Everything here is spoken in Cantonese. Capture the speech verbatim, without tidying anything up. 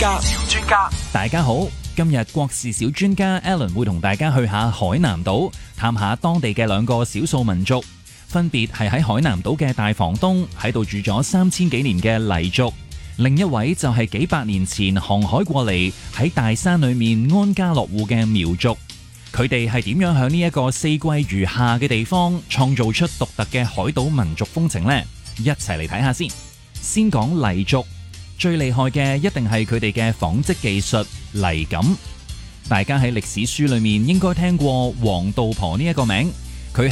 家，小專家， 大家好，今日國事小專家 Alan 會同大家去下海南島，探下當地嘅兩個少數民族，分別係喺海南島嘅大房東，喺度住咗三千幾年嘅黎族，另一位就係幾百年前航海過嚟喺大山裏面安家落戶嘅苗族。佢哋係點樣喺呢一個四季如夏嘅地方創造出獨特嘅海島民族風情呢？一齊嚟睇下先。先講黎族，最厲害嘅一定係佢哋嘅紡織技術黎錦。大家喺歷史書裏面應該聽過黃道婆呢一個名，